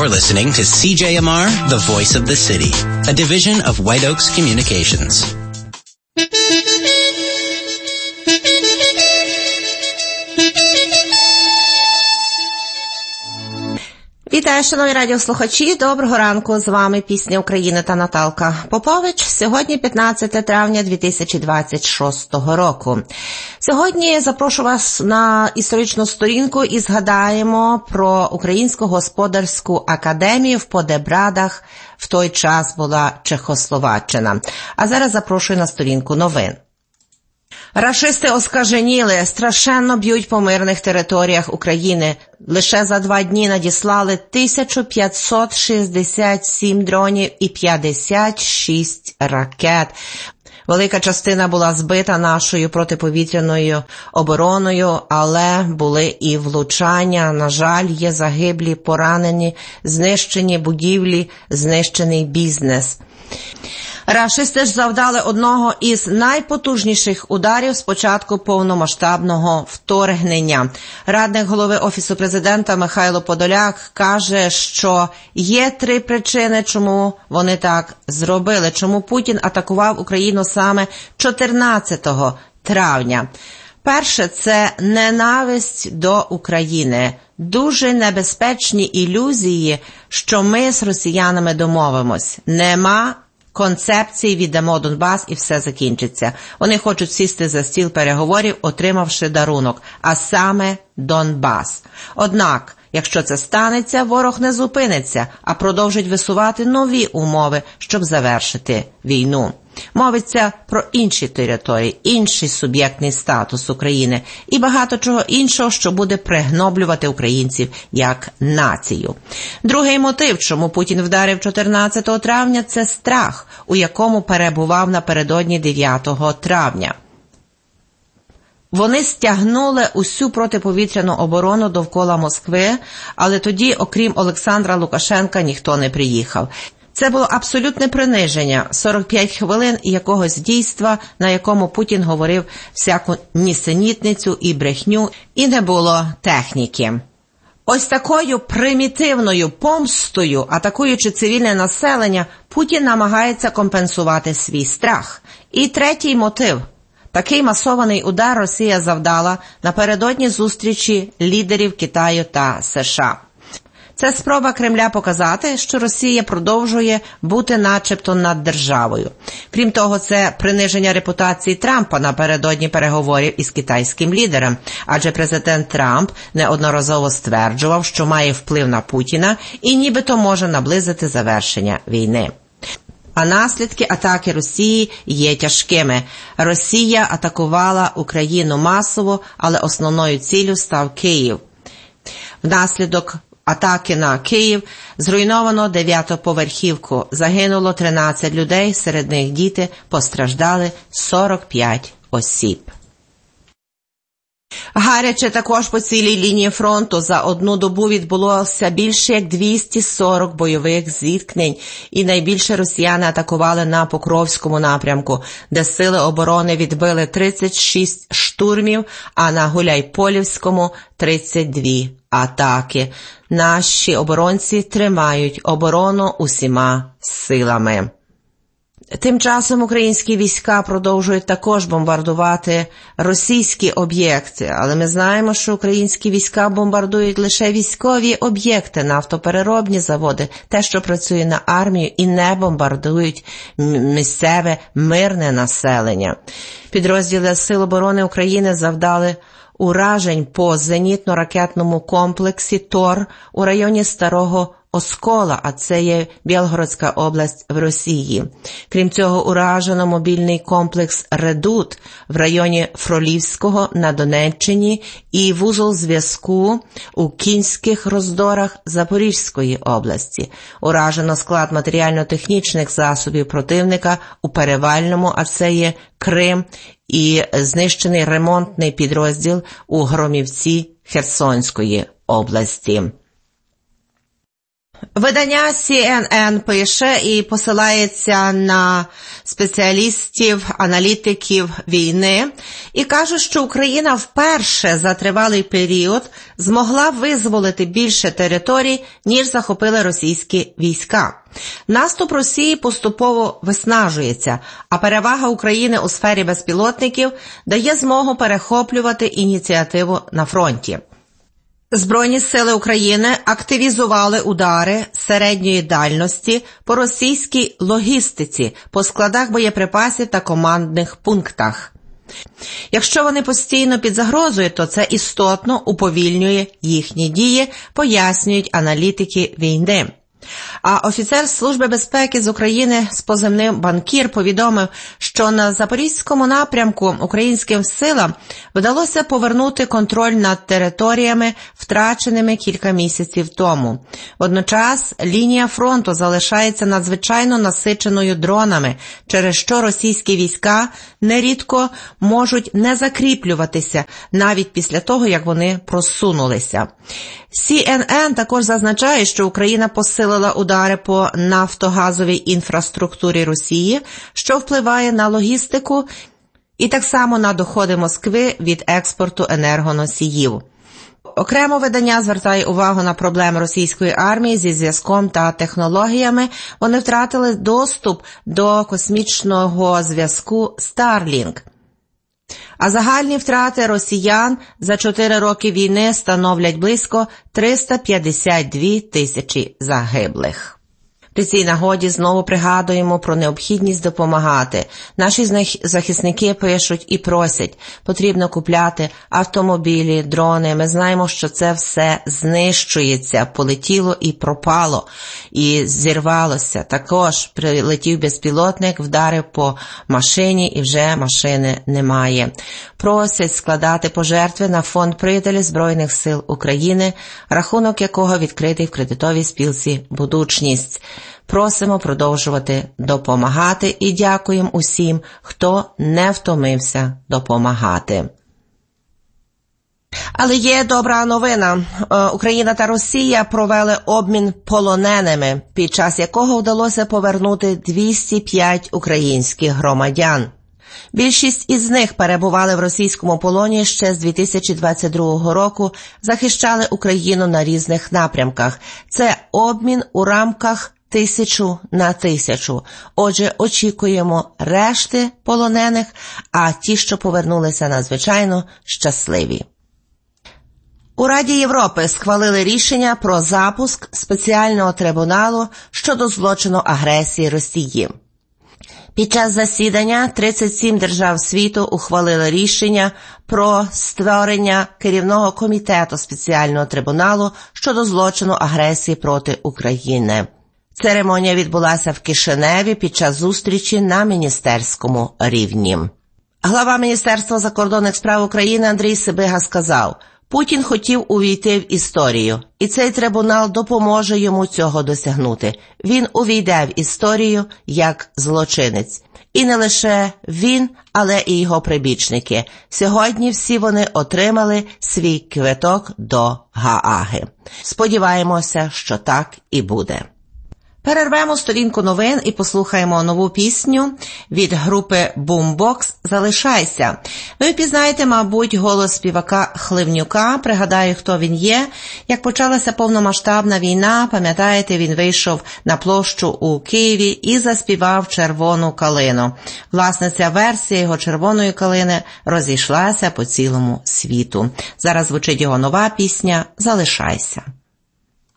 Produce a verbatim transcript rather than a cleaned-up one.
You're listening to C J M R, the voice of the city, a division of White Oaks Communications. Вітаю, шановні радіослухачі. Доброго ранку. З вами Пісня України та Наталка Попович. Сьогодні п'ятнадцяте травня дві тисячі двадцять шостого року. Сьогодні запрошу вас на історичну сторінку і згадаємо про Українську господарську академію в Подебрадах. В той час була Чехословаччина. А зараз запрошую на сторінку новин. Рашисти оскаженіли, страшенно б'ють по мирних територіях України. Лише за два дні надіслали тисячу п'ятсот шістдесят сім дронів і п'ятдесят шість ракет. Велика частина була збита нашою протиповітряною обороною, але були і влучання. На жаль, є загиблі, поранені, знищені будівлі, знищений бізнес. Рашисти ж завдали одного із найпотужніших ударів з початку повномасштабного вторгнення. Радник голови Офісу президента Михайло Подоляк каже, що є три причини, чому вони так зробили, чому Путін атакував Україну саме чотирнадцятого травня. Перше – це ненависть до України. Дуже небезпечні ілюзії, що ми з росіянами домовимось. Нема концепції, віддамо Донбас і все закінчиться. Вони хочуть сісти за стіл переговорів, отримавши дарунок, а саме Донбас. Однак, якщо це станеться, ворог не зупиниться, а продовжить висувати нові умови, щоб завершити війну. Мовиться про інші території, інший суб'єктний статус України і багато чого іншого, що буде пригноблювати українців як націю. Другий мотив, чому Путін вдарив чотирнадцятого травня, це страх, у якому перебував напередодні дев'ятого травня. Вони стягнули усю протиповітряну оборону довкола Москви, але тоді, окрім Олександра Лукашенка, ніхто не приїхав. Це було абсолютне приниження, сорок п'ять хвилин якогось дійства, на якому Путін говорив всяку нісенітницю і брехню, і не було техніки. Ось такою примітивною помстою, атакуючи цивільне населення, Путін намагається компенсувати свій страх. І третій мотив. Такий масований удар Росія завдала напередодні зустрічі лідерів Китаю та США. Це спроба Кремля показати, що Росія продовжує бути начебто наддержавою. Крім того, це приниження репутації Трампа напередодні переговорів із китайським лідером, адже президент Трамп неодноразово стверджував, що має вплив на Путіна і нібито може наблизити завершення війни. А наслідки атаки Росії є тяжкими. Росія атакувала Україну масово, але основною ціллю став Київ. Внаслідок атаки на Київ зруйновано дев'ятоповерхівку. Загинуло тринадцять людей, серед них діти, постраждали сорок п'ять осіб. Гаряче також по цілій лінії фронту. За одну добу відбулося більше як двісті сорок бойових зіткнень, і найбільше росіяни атакували на Покровському напрямку, де сили оборони відбили тридцять шість штурмів, а на Гуляйполівському – тридцять дві атаки. Наші оборонці тримають оборону усіма силами. Тим часом українські війська продовжують також бомбардувати російські об'єкти, але ми знаємо, що українські війська бомбардують лише військові об'єкти, нафтопереробні заводи, те, що працює на армію, і не бомбардують місцеве мирне населення. Підрозділи Сил оборони України завдали уражень по зенітно-ракетному комплексі ТОР у районі Старого Оскола, а це є Білгородська область в Росії. Крім цього, уражено мобільний комплекс «Редут» в районі Фролівського на Донеччині і вузол зв'язку у Кінських Роздорах Запорізької області. Уражено склад матеріально-технічних засобів противника у Перевальному, а це є Крим, і знищений ремонтний підрозділ у Громівці Херсонської області. Видання Сі Ен Ен пише і посилається на спеціалістів, аналітиків війни і каже, що Україна вперше за тривалий період змогла визволити більше територій, ніж захопили російські війська. Наступ Росії поступово виснажується, а перевага України у сфері безпілотників дає змогу перехоплювати ініціативу на фронті. Збройні сили України активізували удари середньої дальності по російській логістиці, по складах боєприпасів та командних пунктах. Якщо вони постійно під загрозою, то це істотно уповільнює їхні дії, пояснюють аналітики війни. А офіцер Служби безпеки з України з позивним «Банкір» повідомив, що на Запорізькому напрямку українським силам вдалося повернути контроль над територіями, втраченими кілька місяців тому. Водночас лінія фронту залишається надзвичайно насиченою дронами, через що російські війська нерідко можуть не закріплюватися, навіть після того, як вони просунулися. Сі Ен Ен також зазначає, що Україна посилила удари по нафтогазовій інфраструктурі Росії, що впливає на логістику і так само на доходи Москви від експорту енергоносіїв. Окремо видання звертає увагу на проблеми російської армії зі зв'язком та технологіями. Вони втратили доступ до космічного зв'язку Starlink. А загальні втрати росіян за чотири роки війни становлять близько триста п'ятдесят дві тисячі загиблих. При цій нагоді знову пригадуємо про необхідність допомагати. Наші захисники пишуть і просять, потрібно купляти автомобілі, дрони. Ми знаємо, що це все знищується, полетіло і пропало, і зірвалося. Також прилетів безпілотник, вдарив по машині і вже машини немає. Просять складати пожертви на фонд «Приятелі Збройних сил України», рахунок якого відкритий в кредитовій спілці «Будучність». Просимо продовжувати допомагати і дякуємо усім, хто не втомився допомагати. Але є добра новина. Україна та Росія провели обмін полоненими, під час якого вдалося повернути двісті п'ять українських громадян. Більшість із них перебували в російському полоні ще з дві тисячі двадцять другого року, захищали Україну на різних напрямках. Це обмін у рамках тисячу на тисячу. Отже, очікуємо решти полонених, а ті, що повернулися, надзвичайно щасливі. У Раді Європи схвалили рішення про запуск спеціального трибуналу щодо злочину агресії Росії. Під час засідання тридцять сім держав світу ухвалили рішення про створення керівного комітету спеціального трибуналу щодо злочину агресії проти України. Церемонія відбулася в Кишиневі під час зустрічі на міністерському рівні. Глава Міністерства закордонних справ України Андрій Сибига сказав, Путін хотів увійти в історію, і цей трибунал допоможе йому цього досягнути. Він увійде в історію як злочинець. І не лише він, але і його прибічники. Сьогодні всі вони отримали свій квиток до Гааги. Сподіваємося, що так і буде. Перервемо сторінку новин і послухаємо нову пісню від групи Boombox «Залишайся». Ви впізнаєте, мабуть, голос співака Хливнюка. Пригадаю, хто він є. Як почалася повномасштабна війна, пам'ятаєте, він вийшов на площу у Києві і заспівав «Червону калину». Власне, ця версія його «Червоної калини» розійшлася по цілому світу. Зараз звучить його нова пісня «Залишайся».